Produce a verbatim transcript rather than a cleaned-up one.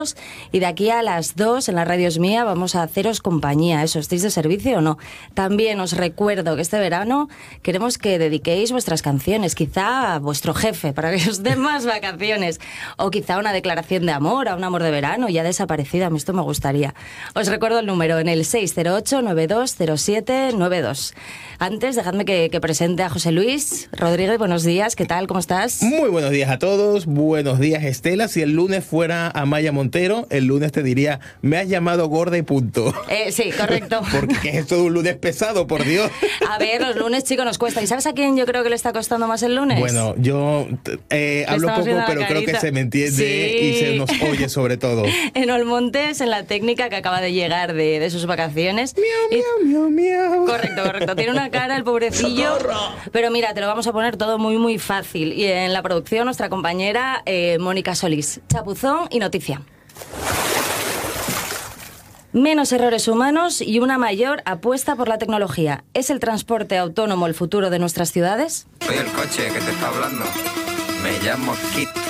Y de aquí a las dos en la Radio Es Mía vamos a haceros compañía. ¿Eso estáis de servicio o no? También os recuerdo que este verano queremos que dediquéis vuestras canciones, quizá a vuestro jefe, para que os dé más vacaciones. O quizá una declaración de amor a un amor de verano ya desaparecida. A mí esto me gustaría. Os recuerdo el número en el seis cero ocho, nueve dos cero siete nueve dos. Antes, dejadme que, que presente a José Luis Rodríguez. Buenos días, ¿qué tal? ¿Cómo estás? Muy buenos días a todos. Buenos días, Estela. Si el lunes fuera Amaya Montero, el lunes te diría, me has llamado gorda y punto. Eh, sí, correcto. Porque es todo un lunes pesado, por Dios. A ver, los lunes, chicos, nos cuesta. ¿Y sabes a quién yo creo que le está costando más el lunes? Bueno, yo eh, hablo poco, pero creo que se me entiende, sí, y se nos oye sobre todo. En Olmontes, en la técnica que acaba de llegar de, de sus vacaciones. Miau, miau, miau, miau. Correcto, correcto. Tiene una cara el pobrecillo. ¡Socorro! Pero mira, te lo vamos a poner todo muy, muy fácil. Y en la producción, nuestra compañera eh, Mónica Solís. Chapuzón y noticia. Menos errores humanos y una mayor apuesta por la tecnología. ¿Es el transporte autónomo el futuro de nuestras ciudades? Soy el coche que te está hablando. Me llamo Kit.